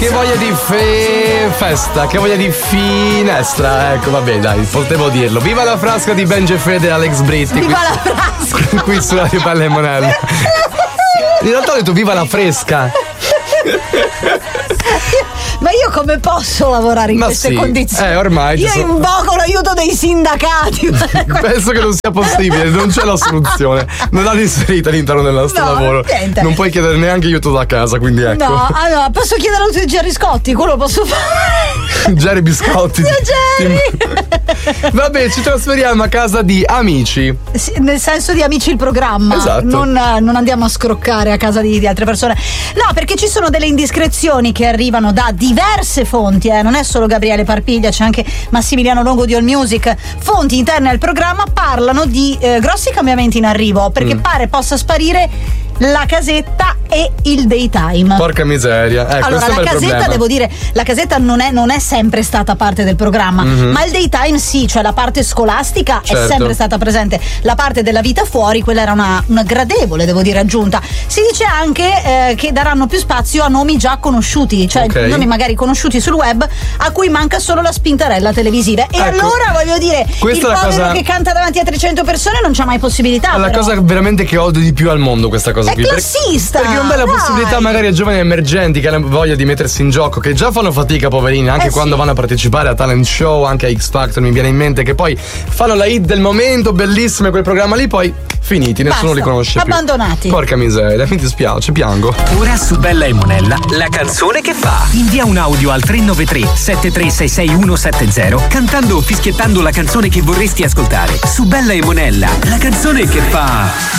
Che voglia di festa, che voglia di finestra. Ecco, vabbè, dai, potevo dirlo. Viva la frasca di Ben Geffrede e Alex Britti. Viva la frasca. Qui su Radio Pelle e Monella. In realtà ho detto viva la fresca. Ma io come posso lavorare in queste condizioni? Ormai io invoco l'aiuto dei sindacati. Penso che non sia possibile, non c'è la soluzione. Non l'hanno inserita all'interno del nostro lavoro. Niente. Non puoi chiedere neanche aiuto da casa, quindi ecco. No, allora posso chiedere aiuto di Gerry Scotti, quello posso fare. Jerry Biscotti. Jerry. Vabbè, ci trasferiamo a casa di amici. Sì, nel senso di amici il programma. Esatto. Non andiamo a scroccare a casa di altre persone. No, perché ci sono delle indiscrezioni che arrivano da diverse fonti, non è solo Gabriele Parpiglia, c'è anche Massimiliano Longo di All Music. Fonti interne al programma parlano di grossi cambiamenti in arrivo, perché pare possa sparire la casetta e il daytime. Porca miseria. Allora, la casetta, devo dire, la casetta non è sempre stata parte del programma, ma il daytime sì, cioè la parte scolastica è sempre stata presente. La parte della vita fuori, quella era una gradevole, devo dire, aggiunta. Si dice anche che daranno più spazio a nomi già conosciuti, cioè nomi magari conosciuti sul web, a cui manca solo la spintarella televisiva. E allora voglio dire, questa il è la povero cosa che canta davanti a 300 persone non c'ha mai possibilità. È la cosa veramente che odio di più al mondo, questa cosa. È classista! Perché non dà la possibilità magari a giovani emergenti che hanno voglia di mettersi in gioco, che già fanno fatica, poverini, anche quando vanno a partecipare a talent show, anche a X Factor, mi viene in mente, che poi fanno la hit del momento, bellissime quel programma lì, poi finiti, nessuno li conosce più. Abbandonati. Porca miseria, mi dispiace, piango. Ora su Bella e Monella, la canzone che fa. Invia un audio al 393 7366170 cantando o fischiettando la canzone che vorresti ascoltare. Su Bella e Monella, la canzone che fa.